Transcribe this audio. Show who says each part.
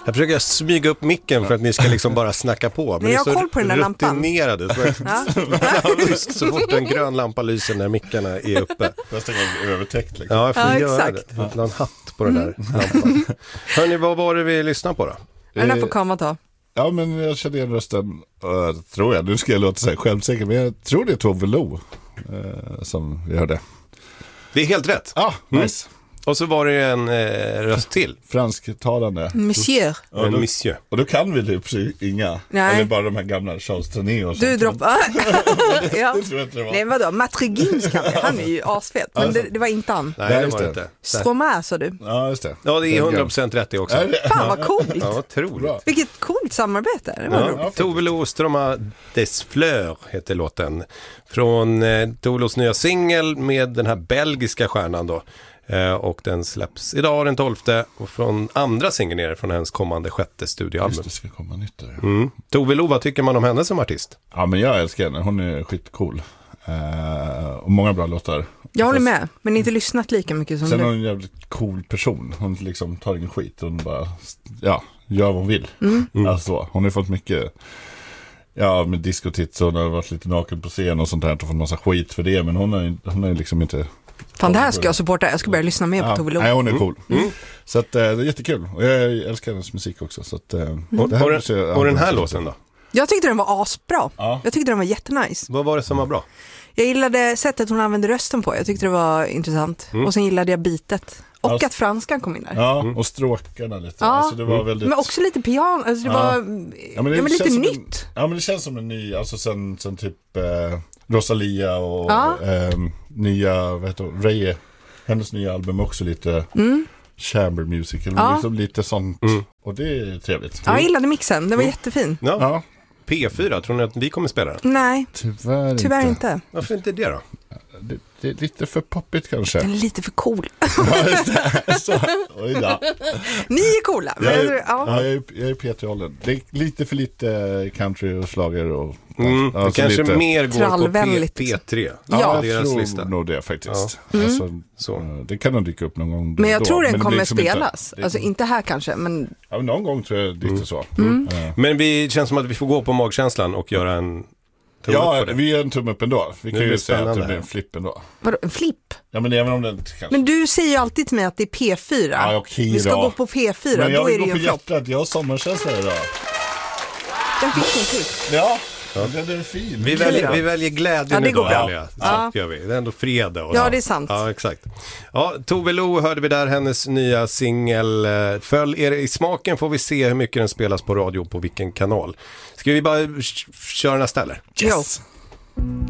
Speaker 1: Jag försöker smyga upp micken för att ni ska liksom bara snacka på. Men
Speaker 2: jag har koll på den där lampan.
Speaker 1: Så fort en grön lampa lyser när mickarna är uppe.
Speaker 3: Nästan övertäckt liksom.
Speaker 1: Ja, jag får göra
Speaker 2: exakt.
Speaker 1: det. Jag har en hatt på den där lampan. Hörrni, vad var det vi lyssnade på då?
Speaker 2: Den där får Kama ta.
Speaker 3: Ja, men jag kände igen rösten, tror jag. Nu ska jag låta sig självsäker, men jag tror det är Tove Lo som vi hörde.
Speaker 1: Det är helt rätt.
Speaker 3: Nice.
Speaker 1: Och så var det en röst till.
Speaker 3: Fransktalande.
Speaker 2: Monsieur.
Speaker 3: Ja,
Speaker 1: Monsieur.
Speaker 3: Och då kan vi typ inga.
Speaker 2: Nej.
Speaker 3: Eller bara de här gamla Charles Trenet och sånt.
Speaker 2: Du droppar... ja.
Speaker 3: Det tror jag inte det var.
Speaker 2: Nej, vadå? Matrigins kan det. Han är ju asfet. Men det var inte han.
Speaker 1: Nej, det
Speaker 3: just
Speaker 1: var det
Speaker 3: det.
Speaker 1: inte.
Speaker 2: Stromae, sa du.
Speaker 3: Ja, just det.
Speaker 1: Ja, det är 100% rätt det också.
Speaker 2: Fan, vad coolt.
Speaker 1: Ja, otroligt.
Speaker 3: Bra.
Speaker 2: Vilket coolt samarbete. Det var roligt.
Speaker 1: Ja, Tove Lo Stroma des Fleurs heter låten. Från Tove Los nya singel med den här belgiska stjärnan då. Och den släpps idag den 12:e. Och från andra singeln är det från hennes kommande 6:e studioalbum.
Speaker 3: Just det, ska komma nytt där.
Speaker 1: Tove Lo, vad tycker man om henne som artist?
Speaker 3: Ja, men jag älskar henne. Hon är skitcool. Och många bra låtar.
Speaker 2: Jag håller med, men inte lyssnat lika mycket som
Speaker 3: Sen är
Speaker 2: du.
Speaker 3: hon en jävligt cool person. Hon liksom tar ingen skit. Hon bara, gör vad hon vill. Alltså, hon har fått mycket, med diskotits. Hon har varit lite naken på scen och sånt här. Och fått massa skit för det. Men hon har liksom inte...
Speaker 2: Fan, det här ska jag supporta. Jag ska börja lyssna mer på Tove Lo.
Speaker 3: Nej, hon är cool. Så att, det är jättekul. Och jag älskar hennes musik också. Så att, det här
Speaker 1: och den här låten då?
Speaker 2: Jag tyckte den var asbra.
Speaker 3: Ja.
Speaker 2: Jag tyckte den var jättenice.
Speaker 1: Vad var det som var bra?
Speaker 2: Jag gillade sättet hon använde rösten på. Jag tyckte det var intressant. Och sen gillade jag bitet. Och att franskan kom in där.
Speaker 3: Ja, och stråkarna lite.
Speaker 2: Ja.
Speaker 3: Alltså, det var väldigt...
Speaker 2: Men också lite piano. Alltså, det var
Speaker 3: men det
Speaker 2: lite
Speaker 3: känns som
Speaker 2: nytt.
Speaker 3: men det känns som en ny, alltså sen typ Rosalia och nya, vad heter det, Ray, hennes nya album också lite chamber music, eller liksom lite sånt. Och det är trevligt.
Speaker 2: Ja, jag gillade mixen. Den var jättefin.
Speaker 1: Ja. P4, tror ni att vi kommer spela den?
Speaker 2: Nej,
Speaker 3: Tyvärr
Speaker 2: inte.
Speaker 1: Varför inte det då?
Speaker 3: Det är lite för poppigt kanske.
Speaker 2: Den är lite för cool.
Speaker 3: Ja, just det. Så, oj då.
Speaker 2: Ni är coola. Men
Speaker 3: Jag är P3-åldern. Det är lite för lite country och slager och...
Speaker 1: kanske
Speaker 3: lite...
Speaker 1: mer går på
Speaker 2: trallvänligt.
Speaker 1: P3.
Speaker 2: Ja,
Speaker 3: jag tror
Speaker 1: lista.
Speaker 3: nog det faktiskt.
Speaker 1: Ja.
Speaker 3: Alltså, det kan nog dyka upp någon gång.
Speaker 2: Men jag tror den
Speaker 3: det
Speaker 2: kommer
Speaker 3: liksom
Speaker 2: spelas.
Speaker 3: Inte,
Speaker 2: alltså inte här kanske, men...
Speaker 3: Ja, någon gång tror jag det är så.
Speaker 1: Men vi känns som att vi får gå på magkänslan och göra en tumme upp på det.
Speaker 3: Vi gör en tumme upp ändå. Vi kan
Speaker 1: blir
Speaker 3: ju säga att det
Speaker 1: spännande.
Speaker 3: blir en flipp ändå.
Speaker 2: Vadå, en flipp?
Speaker 3: Ja, men även om den kanske...
Speaker 2: Men du säger ju alltid till mig att det är P4.
Speaker 3: Ja, okej
Speaker 2: vi ska
Speaker 3: då.
Speaker 2: gå på P4,
Speaker 3: Men jag
Speaker 2: då
Speaker 3: vill
Speaker 2: är det
Speaker 3: gå
Speaker 2: ju
Speaker 3: på
Speaker 2: en flopp.
Speaker 3: hjärtat. Jag har sommarkänsla idag.
Speaker 2: Den fick en klipp.
Speaker 3: Ja, den är fin.
Speaker 1: Vi väljer glädjen
Speaker 2: Ja, det går
Speaker 1: idag.
Speaker 2: bra.
Speaker 1: Ja. Så gör vi. Det är ändå fredag. Och
Speaker 2: Ja,
Speaker 1: så.
Speaker 2: det är sant.
Speaker 1: Ja, exakt. Ja, Tove Lo hörde vi där, hennes nya singel. Följ er i smaken, får vi se hur mycket den spelas på radio, på vilken kanal. Ska vi bara köra nästa eller?
Speaker 3: Yes.
Speaker 2: Jo.